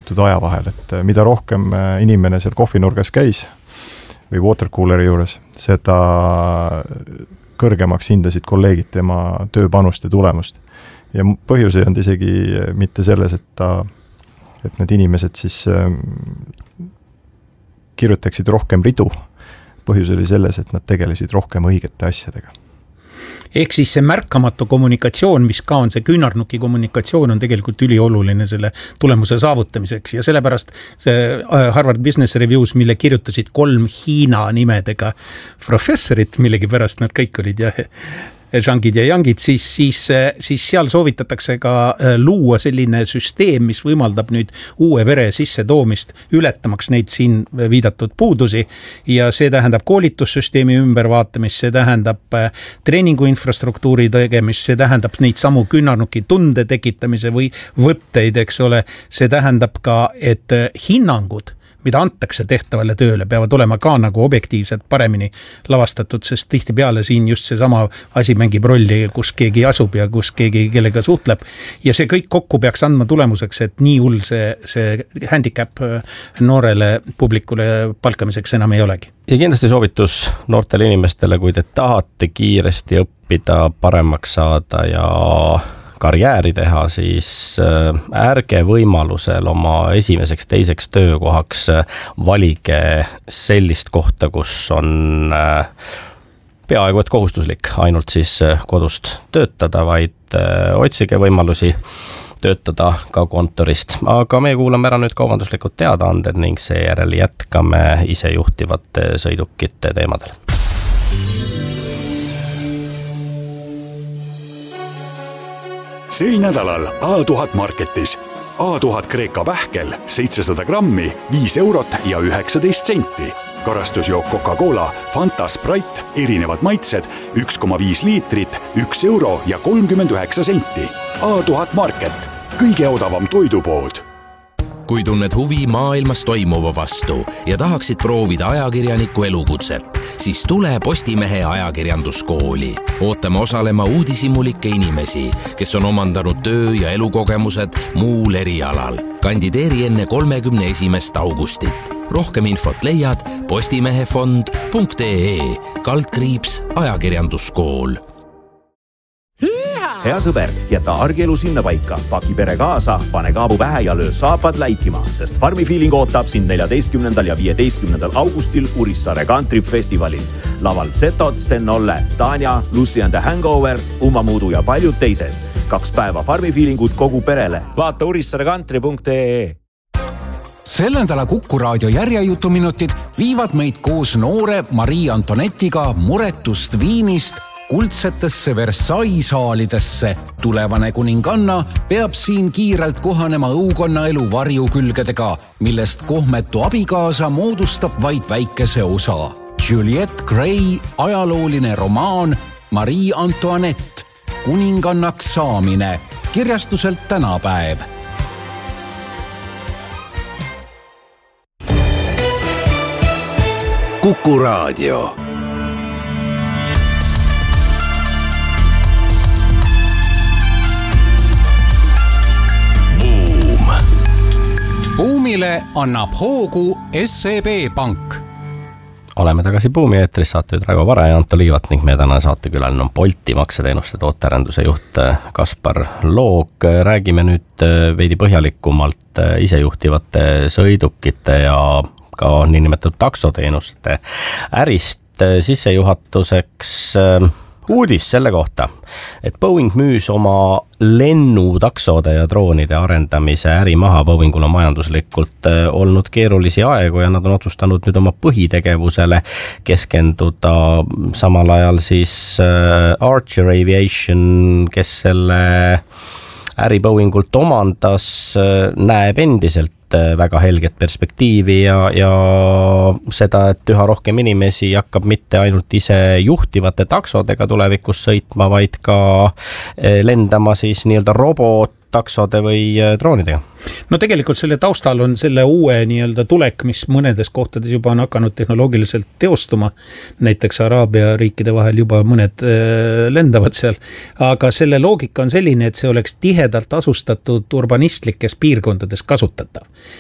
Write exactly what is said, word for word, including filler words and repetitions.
veedetud aja vahel, et mida rohkem inimene seal kohvinurgas käis või watercooleri juures, seda kõrgemaks hindasid kolleegid tema tööpanust ja tulemust. Ja põhjus ei olnud isegi mitte selles, et, ta, et need inimesed siis kirjutaksid rohkem ridu. Põhjus oli selles, et nad tegelesid rohkem õigete asjadega. Ehk siis see märkamatu kommunikatsioon, mis ka on see küünarnuki kommunikatsioon, on tegelikult ülioluline selle tulemuse saavutamiseks ja sellepärast see Harvard Business Reviews, mille kirjutasid kolm Hiina nimedega professorit, millegi pärast nad kõik olid jah, Zhangid ja Yangid, siis, siis, siis seal soovitatakse ka luua selline süsteem, mis võimaldab nüüd uue vere sisse toomist, ületamaks neid siin viidatud puudusi ja see tähendab koolitussüsteemi ümbervaatamist, see tähendab treeningu infrastruktuuri tegemist, see tähendab neid samu küünarnuki tunde tekitamise või võtteid, eks ole, see tähendab ka, et hinnangud mida antakse tehtavale tööle, peavad olema ka nagu objektiivselt paremini lavastatud, sest tihtipeale siin just see sama asi mängib rolli, kus keegi asub ja kus keegi kellega suhtleb. Ja see kõik kokku peaks andma tulemuseks, et nii hull see, see handicap noorele publikule palkamiseks enam ei olegi. Ja kindlasti soovitus noortele inimestele, kui te tahate kiiresti õppida, paremaks saada ja karjääri teha, siis ärge võimalusel oma esimeseks, teiseks töökohaks valige sellist kohta, kus on peaaegu et kohustuslik ainult siis kodust töötada, vaid otsige võimalusi töötada ka kontorist. Aga me kuulame ära nüüd kaubanduslikud teadaanded ning seejärel jätkame isejuhtivate sõidukite teemadel. Sel nädalal A tuhat Marketis. A tuhat Kreeka pähkel seitsesada grammi, viis eurot ja üheksateist senti. Karastusjook Coca-Cola, Fanta, Sprite, erinevad maitsed, üks koma viis liitrit, üks euro ja kolmkümmend üheksa senti. A tuhat Market, kõige odavam toidupood. Kui tunned huvi maailmas toimuva vastu ja tahaksid proovida ajakirjaniku elukutset, siis tule Postimehe ajakirjanduskooli. Ootame osalema uudishimulikke inimesi, kes on omandanud töö- ja elukogemused muul erialal. Kandideeri enne kolmekümne esimest augustit. Rohkem infot leiad postimehefond punkt ee kaldkriips ajakirjanduskool. Hea sõber, jäta argielu sinna paika, paki pere kaasa, pane kaabu pähe ja löö saapad läikima, sest Farmi Feeling ootab sind neljateistkümnendal ja viieteistkümnendal augustil Urissaare Country Festivalil. Laval Zetod, Sten Olle, Tanja, Lucy and the Hangover, Uma Muudu ja paljud teised. Kaks päeva Farmi Feelingut kogu perele. Vaata urissaare country punkt ee. Selle nädala Kuku raadio järjejutuminutid viivad meid koos noore Marie Antonettiga muretust Viinist kuldsetesse Versailles saalidesse. Tulevane kuninganna peab siin kiirelt kohanema õukonna elu varjukülgedega, millest kohmetu abikaasa moodustab vaid väikese osa. Juliette Gray ajalooline romaan Marie Antoinette, kuningannaks saamine, kirjastuselt tänapäev. Kuku raadio. Buumile annab hoogu S E B Pank. Oleme tagasi Buumi eetris, saatejuht Raivo Vare ja Anto Liivat ning meie tänane saatekülaline on Bolti makseteenuste tootearenduse juht Kaspar Loog. Räägime nüüd veidi põhjalikumalt isejuhtivate sõidukite ja ka niinimetatud taksoteenuste ärist. Sissejuhatuseks uudis selle kohta, et Boeing müüs oma lennutaksode ja droonide arendamise äri maha. Boeingul on majanduslikult olnud keerulisi aegu ja nad on otsustanud nüüd oma põhitegevusele keskenduda. Samal ajal siis Archer Aviation, kes selle äri Boeingult omandas, näeb endiselt väga helget perspektiivi ja, ja seda, et üha rohkem inimesi hakkab mitte ainult ise juhtivate taksodega tulevikus sõitma, vaid ka lendama siis nii-öelda robottaksode või droonidega. No tegelikult selle taustal on selle uue nii-öelda tulek, mis mõnedes kohtades juba on hakanud tehnoloogiliselt teostuma. Näiteks Araabia riikide vahel juba mõned lendavad seal. Aga selle loogika on selline, et see oleks tihedalt asustatud urbanistlikes piirkondades kasutatav.